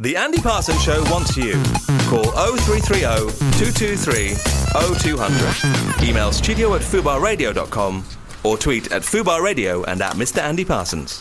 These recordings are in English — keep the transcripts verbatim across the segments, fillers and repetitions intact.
The Andy Parsons Show wants you. Call oh three three oh, two two three, oh two hundred. Email studio at fubar radio dot com or tweet at Fubar Radio and at Mister Andy Parsons.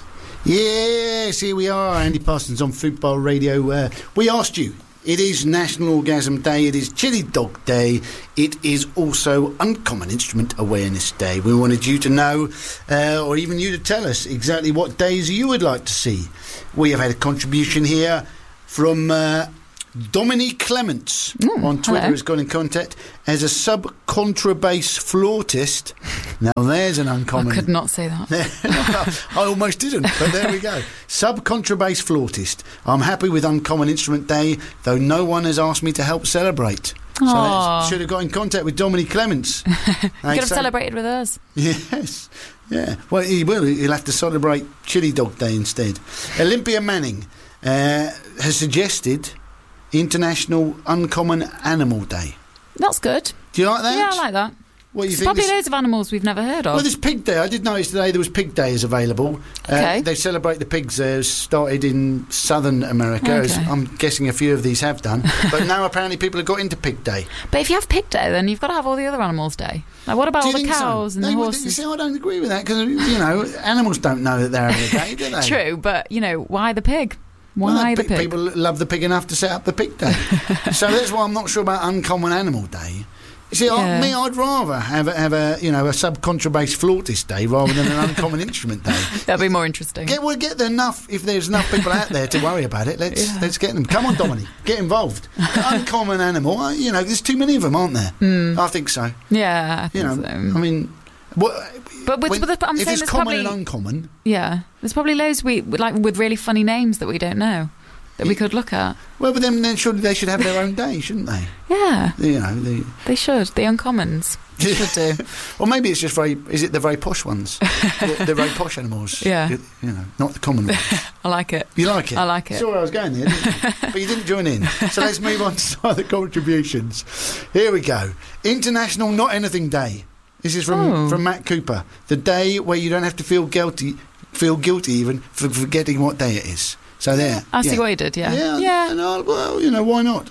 Yes, here we are, Andy Parsons on Fubar Radio. Uh, we asked you. It is National Orgasm Day, it is Chili Dog Day, it is also Uncommon Instrument Awareness Day. We wanted you to know, uh, or even you to tell us exactly what days you would like to see. We have had a contribution here from uh, Dominique Clements mm, on Twitter, hello. has got in contact as a sub-contrabass flautist. Now there's an uncommon... I could not say that. I almost didn't, but there we go. Sub-contrabass flautist. I'm happy with Uncommon Instrument Day, though no one has asked me to help celebrate. So that should have got in contact with Dominique Clements. You could have so, celebrated with us. Yes. Yeah. Well, he will. He'll have to celebrate Chili Dog Day instead. Olympia Manning uh, has suggested International Uncommon Animal Day. That's good. Do you like that? Yeah, I like that. What do you There's think? probably this... loads of animals we've never heard of. Well, there's Pig Day. I did notice today there was Pig Day is available. Okay. Uh, they celebrate the pigs. Uh, started in Southern America, Okay. as I'm guessing a few of these have done. But now apparently people have got into Pig Day. But if you have Pig Day, then you've got to have all the other animals' day. Like, what about Do all you the think cows so? and they, the well, horses? See, I don't agree with that because, you know, animals don't know that they're having a day, do they? True, but, you know, why the pig? Why Well, the pe- pig? People love the pig enough to set up the Pig Day. So that's why I'm not sure about Uncommon Animal Day. You see, I, Yeah. me, I'd rather have a, have a you know a sub-contrabass flautist day rather than an Uncommon Instrument Day. That'd be more interesting. Get we'll get there enough if there's enough people out there to worry about it. Let's Yeah. let's get them. Come on, Dominic, get involved. Uncommon animal, uh, you know, there's too many of them, aren't there? Mm. I think so. Yeah, I You think know, so. I mean, what? But with- when- but the- I'm if saying it's there's common probably- and uncommon. Yeah, there's probably loads we like with really funny names that we don't know that we could look at. Well, but then, then surely they should have their own day, shouldn't they? Yeah, You know, the. they should. The uncommons should do. Or maybe it's just very. Is it the very posh ones? the, the very posh animals. Yeah. You, you know, not the common ones. I like it. You like it? I like it. Saw where I was going there, didn't you? But you didn't join in. So let's move on to some other contributions. Here we go. International Not Anything Day. This is from Oh. from Matt Cooper. The day where you don't have to feel guilty, feel guilty even for forgetting what day it is. So there. I see yeah. what you did. Yeah. Yeah, Yeah. and I'll- well, you know, why not?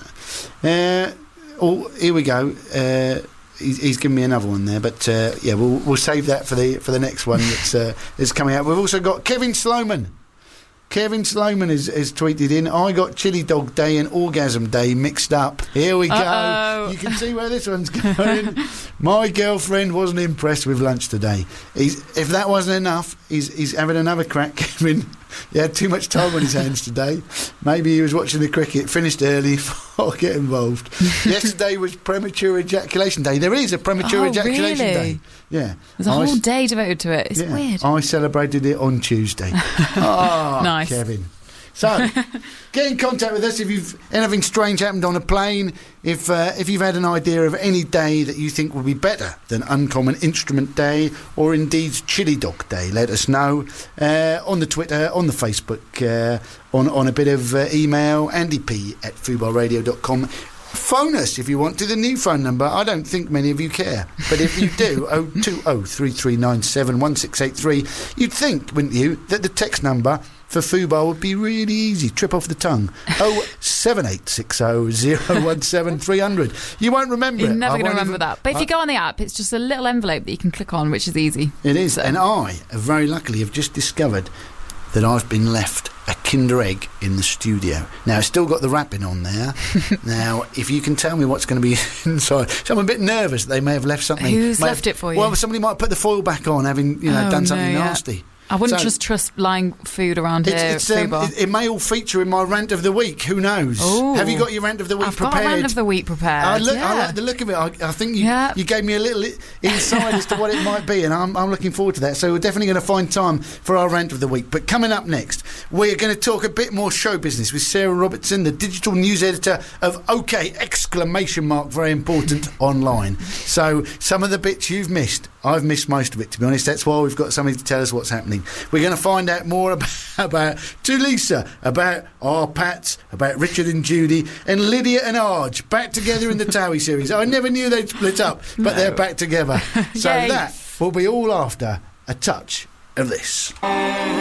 Uh, oh, here we go. Uh, he's, he's given me another one there, but uh, yeah, we'll we'll save that for the for the next one that's uh, that's coming out. We've also got Kevin Sloman. Kevin Sloman has, has tweeted in, I got Chili Dog Day and Orgasm Day mixed up. Here we go. Uh-oh. You can see where this one's going. My girlfriend wasn't impressed with lunch today. He's, if that wasn't enough, he's, he's having another crack, Kevin. He had too much time on his hands today. Maybe he was watching the cricket, finished early. I'll get involved. Yesterday was Premature Ejaculation Day. There is a Premature Oh, Ejaculation really? Day. Yeah. There's a I whole s- day devoted to it. It's yeah, weird. I celebrated it on Tuesday. Ah, Nice. Kevin. So, get in contact with us if you've anything strange happened on a plane. If uh, if you've had an idea of any day that you think would be better than Uncommon Instrument Day or indeed Chili Dog Day, let us know uh, on the Twitter, on the Facebook, uh, on on a bit of uh, email, andy p at fubar radio dot com. Phone us if you want to, the new phone number. I don't think many of you care, but if you do, oh two oh, three three nine seven, one six eight three, you'd think, wouldn't you, that the text number for Fubar would be really easy, trip off the tongue. oh seven eight six oh, oh one seven three hundred. You won't remember You're it. never I going to won't remember even- that. But if I- you go on the app, it's just a little envelope that you can click on, which is easy. It is, So- and I, very luckily, have just discovered that I've been left a Kinder Egg in the studio. Now, it's still got the wrapping on there. Now, if you can tell me what's going to be inside. So I'm a bit nervous that they may have left something. Who's may left have, it for you? Well, somebody might put the foil back on, having, you know, Oh, done something no, yeah. nasty. I wouldn't So- just trust lying food around It's, here. it's, um, Fubar. it, it may all feature in my rant of the week. Who knows? Ooh. Have you got your rant of the week I've prepared? got a rant of the week prepared. I, look, yeah. I like the look of it. I, I think you, Yeah. you gave me a little i- insight as to what it might be, and I'm, I'm looking forward to that. So we're definitely going to find time for our rant of the week. But coming up next, we're going to talk a bit more show business with Sarah Robertson, the digital news editor of OK! Exclamation mark, very important online. So some of the bits you've missed, I've missed most of it, to be honest. That's why we've got somebody to tell us what's happening. We're going to find out more about, about Tulisa, about our Pats, about Richard and Judy, and Lydia and Arj, back together in the Towie series. I never knew they'd split up, but No. they're back together. So Yay. that will be all after a touch of this.